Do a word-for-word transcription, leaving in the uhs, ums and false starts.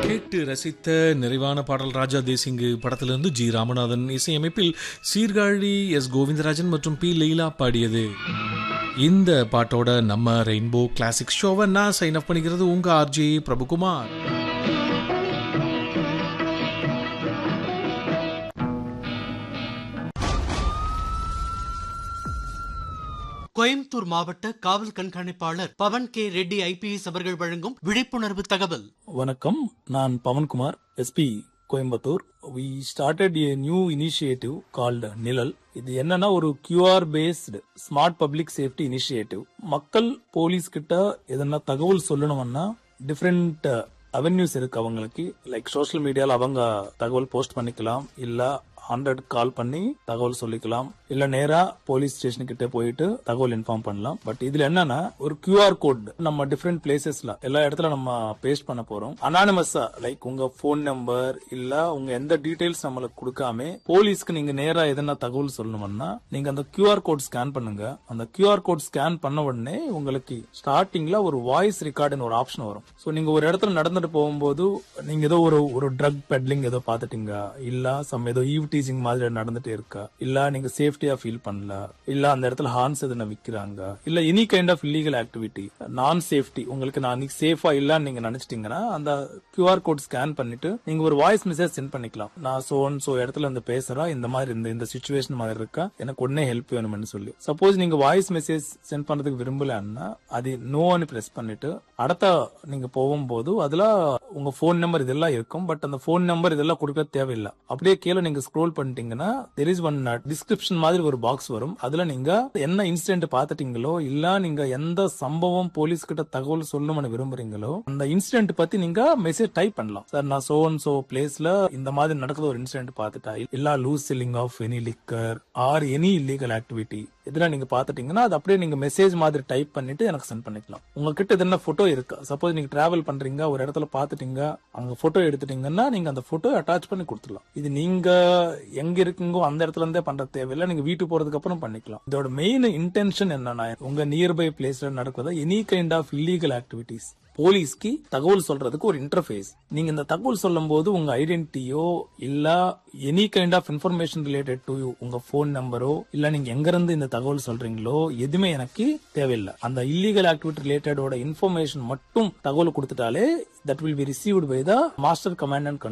கேட்டு ரசித்த நிறைவான பாடல் ராஜா தேசிங்கு படத்திலிருந்து ஜி ராமநாதன் இசையமைப்பில் சீர்காழி எஸ் கோவிந்தராஜன் மற்றும் பி லீலா பாடியது. இந்த பாட்டோட நம்ம ரெயின்போ கிளாசிக் ஷோவை நான் சைன் அப் பண்ணிக்கிறது உங்க ஆர்ஜே பிரபுகுமார். கோயம்புத்தூர் மாவட்ட காவல் கண்காணிப்பாளர் பவன் கே ரெட்டி ஐபிஎஸ் அவர்கள் வழங்கும் விழிப்புணர்வு தகவல். வணக்கம், நான் Pawan Kumar, SP Coimbatore. We started a new initiative called நிழல். இது என்னன்னா ஒரு QR based smart public safety initiative. மக்கள் போலீஸ் கிட்ட எதனா தகவல் சொல்லணும்னா டிஃப்ரெண்ட் அவென்யூஸ் இருக்கு அவங்களுக்கு. லைக் சோஷியல் மீடியால அவங்க தகவல் போஸ்ட் பண்ணிக்கலாம், இல்ல ஹண்ட்ரட் கால் பண்ணி தகவல் சொல்லிக்கலாம், இல்ல நேரா போலீஸ் ஸ்டேஷன் கிட்ட போயிட்டு தகவல் இன்ஃபார்ம் பண்ணலாம். பட் இதுல என்னன்னா ஒரு கியூஆர் கோட் நம்ம டிஃப்ரெண்ட் பிளேசஸ்ல எல்லா இடத்துல நம்ம பேஸ்ட் பண்ண போறோம். அனானிமஸா லைக் உங்க போன் நம்பர் இல்ல உங்க எந்த டீடைல்ஸ் நம்மளுக்கு கொடுக்காம போலீஸ்க்கு நீங்க நேரா எதனா தகவல் சொல்லணும்னா நீங்க அந்த கியூஆர் கோட் ஸ்கேன் பண்ணுங்க. அந்த கியூஆர் கோட் ஸ்கேன் பண்ண உடனே உங்களுக்கு ஸ்டார்டிங்ல ஒரு வாய்ஸ் ரெக்கார்டுன்னு ஒரு ஆப்ஷன் வரும். சோ நீங்க ஒரு இடத்துல நடந்துட்டு போகும்போது நீங்க ஏதோ ஒரு ஒரு ட்ரக் பெட்லிங் ஏதோ பாத்துட்டீங்க, இல்ல சம் ஏதோ ஈவ் டீசிங் மாதிரி நடந்துட்டு இருக்கா, இல்ல நீங்க சேஃப்டியா ஃபீல் பண்ணல, இல்ல அந்த இடத்துல ஹார்ன்ஸ் எதுனா விக்கிறாங்க, இல்ல any kind of illegal activity நான் சேஃப்டி உங்களுக்கு நான் சேஃபா இல்லன்னு நீங்க நினைச்சிட்டீங்கன்னா அந்த கியூஆர் கோட் ஸ்கேன் பண்ணிட்டு நீங்க ஒரு வாய்ஸ் மெசேஜ் சென்ட் பண்ணிக்கலாம். நான் சோ சோ இடத்துல இருந்து பேசுறேன், இந்த மாதிரி இந்த இந்த சிச்சுவேஷன் மாதிரி இருக்கா, எனக்கு உடனே ஹெல்ப் வேணும்னு சொல்லி. சப்போஸ் நீங்க வாய்ஸ் மெசேஜ் சென்ட் பண்றதுக்கு விரும்பலன்னா அது நோன்னு பிரஸ் பண்ணிட்டு அடுத்த நீங்க போகும்போது அதுல உங்க போன் நம்பர் இதெல்லாம் இருக்கும். பட் அந்த போன் நம்பர் இதெல்லாம் கொடுக்க தேவையில்லை. அப்படியே கீழே நீங்க ஸ்க்ரோல் பண்ணிட்டீங்கன்னா there is one டிஸ்கிரிப்ஷன் மாதிரி ஒரு பாக்ஸ் வரும். அதுல நீங்க என்ன இன்சிடென்ட் பாத்துட்டீங்களோ இல்ல நீங்க எந்த சம்பவம் போலீஸ் கிட்ட தகவல் சொல்லணும்னு விரும்புறீங்களோ அந்த இன்சிடென்ட் பத்தி நீங்க மெசேஜ் டைப் பண்ணலாம். சார் நான் சோ அண்ட் சோ பிளேஸ்ல இந்த மாதிரி நடக்குது ஒரு இன்சிடென்ட் பாத்துட்டா, இல்ல loose selling of any liquor or any illegal activity இதெல்லாம் நீங்க பாத்துட்டீங்கன்னா அது அப்படியே நீங்க மெசேஜ் மாதிரி டைப் பண்ணிட்டு எனக்கு சென்ட் பண்ணிக்கலாம். உங்ககிட்ட இது என்ன போட்டோ இருக்கா, சப்போஸ் நீங்க டிராவல் பண்றீங்க ஒரு இடத்துல பாத்துட்டீங்க அங்க போட்டோ எடுத்துட்டீங்கன்னா நீங்க அந்த போட்டோ அட்டாச் பண்ணி கொடுத்துடலாம். இது நீங்க எங்க இருக்குங்கோ அந்த இடத்துல இருந்தே பண்ற தேவையில்லை, நீங்க வீட்டுக்கு போறதுக்கு அப்புறம் பண்ணிக்கலாம். இதோட மெயின் இன்டென்ஷன் என்னன்னா உங்க நியர்பை பிளேஸ்ல நடக்குதா any kind of illegal activities போலீஸ்க்கு தகவல் சொல்றதுக்கு ஒரு இன்டர்ஃபேஸ். நீங்க இந்த தகவல் சொல்லும் போது உங்க ஐடென்டிட்டியோ இல்ல any kind of information related to உங்க போன் நம்பரோ இல்ல நீங்க எங்க இருந்து இந்த தகவல் சொல்றீங்களோ எதுவுமே எனக்கு தேவையில்லை. அந்த இல்லீகல் ஆக்டிவிட்டி ரிலேட்டடோட இன்ஃபர்மேஷன் மட்டும் தகவல் கொடுத்துட்டாலே that will be received by the master command and control.